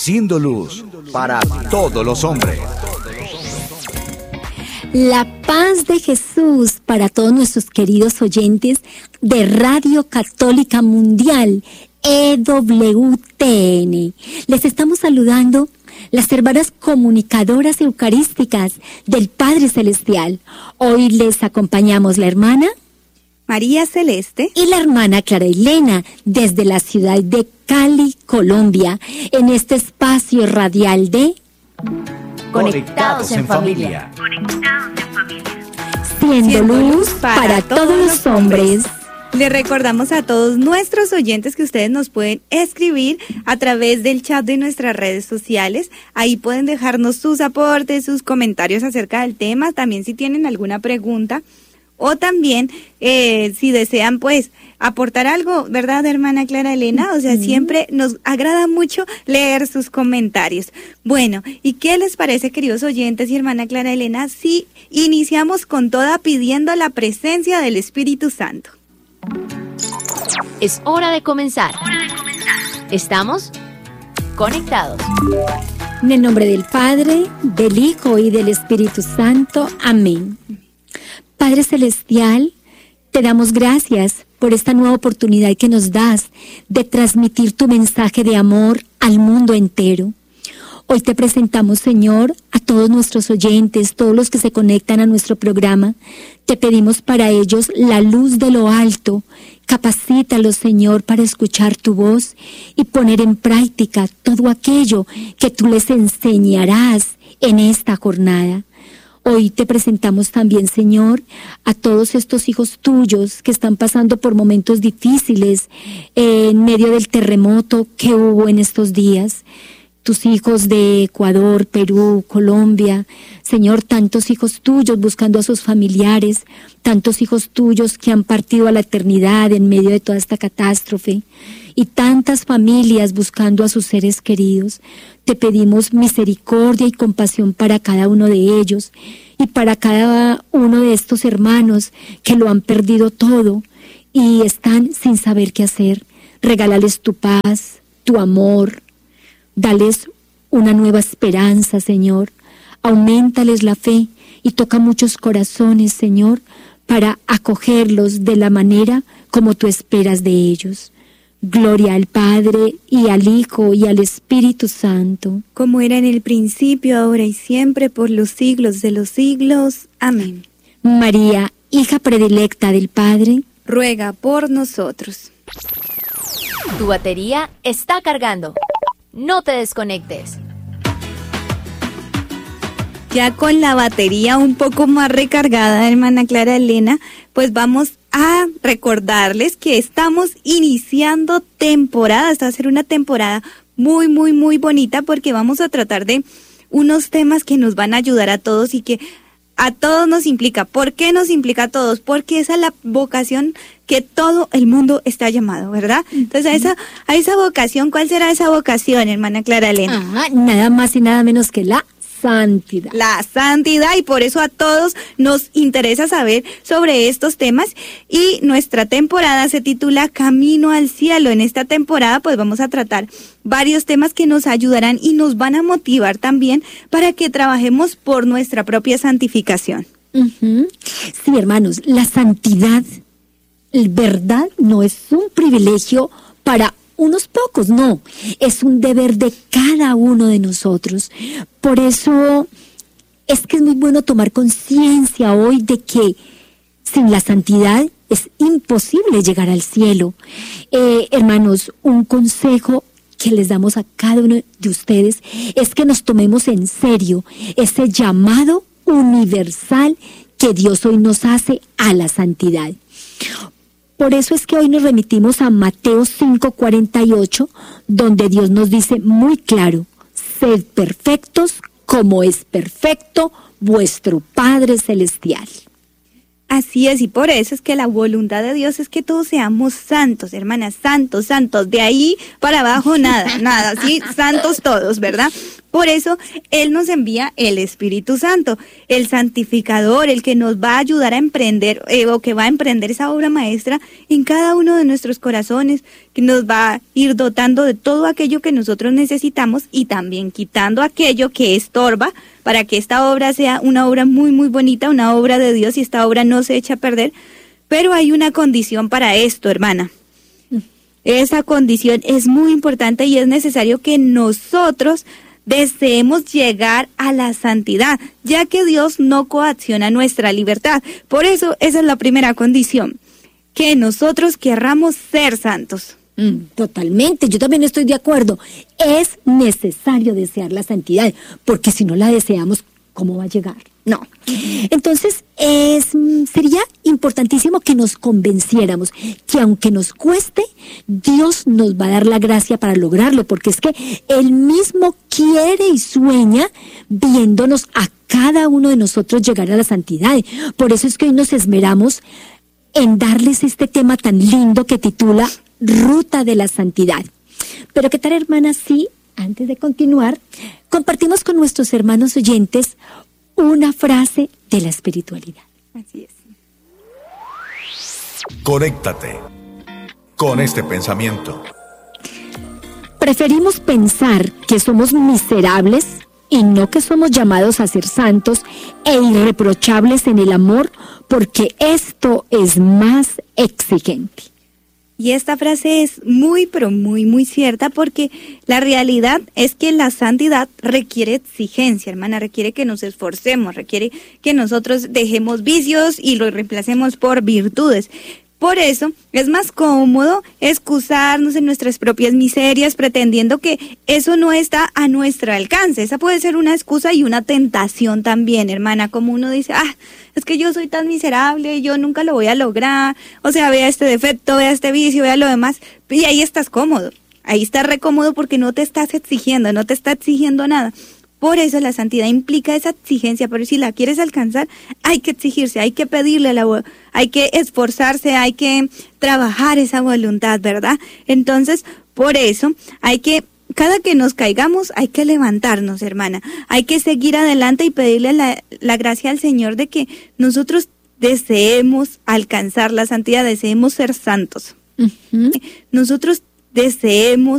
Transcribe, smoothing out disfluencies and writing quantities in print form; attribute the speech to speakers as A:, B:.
A: siendo luz para todos los hombres.
B: La paz de Jesús para todos nuestros queridos oyentes de Radio Católica Mundial, EWTN. Les estamos saludando las hermanas comunicadoras eucarísticas del Padre Celestial. Hoy les acompañamos la hermana
C: María Celeste
B: y la hermana Clara Elena desde la ciudad de Cali, Colombia, en este espacio radial de
D: Conectados en Familia.
B: Siendo luz para todos los hombres.
C: Les recordamos a todos nuestros oyentes que ustedes nos pueden escribir a través del chat de nuestras redes sociales. Ahí pueden dejarnos sus aportes, sus comentarios acerca del tema, también si tienen alguna pregunta o también si desean pues aportar algo, ¿verdad, hermana Clara Elena? O sea, siempre nos agrada mucho leer sus comentarios. Bueno, ¿y qué les parece, queridos oyentes y hermana Clara Elena, si iniciamos con toda pidiendo la presencia del Espíritu Santo?
D: Es hora de comenzar. Estamos conectados.
B: En el nombre del Padre, del Hijo y del Espíritu Santo. Amén. Padre Celestial, te damos gracias por esta nueva oportunidad que nos das de transmitir tu mensaje de amor al mundo entero. Hoy te presentamos, Señor, a todos nuestros oyentes, todos los que se conectan a nuestro programa. Te pedimos para ellos la luz de lo alto. Capacítalos, Señor, para escuchar tu voz y poner en práctica todo aquello que tú les enseñarás en esta jornada. Hoy te presentamos también, Señor, a todos estos hijos tuyos que están pasando por momentos difíciles en medio del terremoto que hubo en estos días. Tus hijos de Ecuador, Perú, Colombia, Señor, tantos hijos tuyos buscando a sus familiares, tantos hijos tuyos que han partido a la eternidad en medio de toda esta catástrofe, y tantas familias buscando a sus seres queridos. Te pedimos misericordia y compasión para cada uno de ellos y para cada uno de estos hermanos que lo han perdido todo y están sin saber qué hacer. Regálales tu paz, tu amor. Dales una nueva esperanza, Señor. Auméntales la fe y toca muchos corazones, Señor, para acogerlos de la manera como tú esperas de ellos. Gloria al Padre, y al Hijo, y al Espíritu Santo.
C: Como era en el principio, ahora y siempre, por los siglos de los siglos. Amén.
B: María, hija predilecta del Padre,
C: ruega por nosotros.
D: Tu batería está cargando. No te desconectes.
C: Ya con la batería un poco más recargada, hermana Clara Elena, pues vamos a recordarles que estamos iniciando temporada. Esta va a ser una temporada muy, muy, muy bonita porque vamos a tratar de unos temas que nos van a ayudar a todos y que a todos nos implica. ¿Por qué nos implica a todos? Porque esa es la vocación que todo el mundo está llamado, ¿verdad? Entonces, a esa vocación, ¿cuál será esa vocación, hermana Clara Elena?
B: Nada más y nada menos que la santidad.
C: La santidad, y por eso a todos nos interesa saber sobre estos temas, y nuestra temporada se titula Camino al Cielo. En esta temporada pues vamos a tratar varios temas que nos ayudarán y nos van a motivar también para que trabajemos por nuestra propia santificación.
B: Sí, hermanos, la santidad, ¿verdad? No es un privilegio para unos pocos, no, es un deber de cada uno de nosotros. Por eso es que es muy bueno tomar conciencia hoy de que sin la santidad es imposible llegar al cielo. Hermanos, un consejo que les damos a cada uno de ustedes es que nos tomemos en serio ese llamado universal que Dios hoy nos hace a la santidad. Por eso es que hoy nos remitimos a Mateo 5:48, donde Dios nos dice muy claro: sed perfectos como es perfecto vuestro Padre Celestial.
C: Así es, y por eso es que la voluntad de Dios es que todos seamos santos, hermanas, santos, santos, de ahí para abajo nada, sí, santos todos, ¿verdad? Por eso Él nos envía el Espíritu Santo, el santificador, el que nos va a ayudar a emprender o que va a emprender esa obra maestra en cada uno de nuestros corazones, que nos va a ir dotando de todo aquello que nosotros necesitamos y también quitando aquello que estorba para que esta obra sea una obra muy, muy bonita, una obra de Dios y esta obra no se eche a perder. Pero hay una condición para esto, hermana. Esa condición es muy importante y es necesario que nosotros deseemos llegar a la santidad, ya que Dios no coacciona nuestra libertad. Por eso, esa es la primera condición, que nosotros querramos ser santos.
B: Totalmente, yo también estoy de acuerdo. Es necesario desear la santidad, porque si no la deseamos, ¿cómo va a llegar? No. Entonces, sería importantísimo que nos convenciéramos que aunque nos cueste, Dios nos va a dar la gracia para lograrlo, porque es que Él mismo quiere y sueña viéndonos a cada uno de nosotros llegar a la santidad. Por eso es que hoy nos esmeramos en darles este tema tan lindo que titula Ruta de la Santidad. Pero ¿qué tal, hermana? Sí, antes de continuar, compartimos con nuestros hermanos oyentes una frase de la espiritualidad.
C: Así es.
A: Conéctate con este pensamiento.
B: Preferimos pensar que somos miserables y no que somos llamados a ser santos e irreprochables en el amor, porque esto es más exigente.
C: Y esta frase es muy, pero muy, muy cierta, porque la realidad es que la santidad requiere exigencia, hermana, requiere que nos esforcemos, requiere que nosotros dejemos vicios y los reemplacemos por virtudes. Por eso es más cómodo excusarnos en nuestras propias miserias pretendiendo que eso no está a nuestro alcance. Esa puede ser una excusa y una tentación también, hermana, como uno dice, es que yo soy tan miserable, yo nunca lo voy a lograr, o sea, vea este defecto, vea este vicio, vea lo demás, y ahí estás cómodo, ahí estás re cómodo porque no te estás exigiendo, no te está exigiendo nada. Por eso la santidad implica esa exigencia, pero si la quieres alcanzar, hay que exigirse, hay que pedirle hay que esforzarse, hay que trabajar esa voluntad, ¿verdad? Entonces, por eso cada que nos caigamos, hay que levantarnos, hermana. Hay que seguir adelante y pedirle la gracia al Señor de que nosotros deseemos alcanzar la santidad, deseemos ser santos. Nosotros deseemos